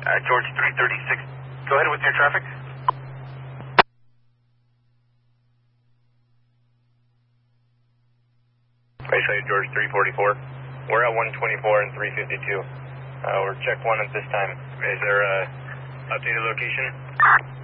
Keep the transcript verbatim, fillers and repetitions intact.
Uh, George three thirty-six. Go ahead with your traffic. Basically, George three forty-four. We're at one twenty-four and three fifty-two. Uh, we're check one at this time. Is there a updated location?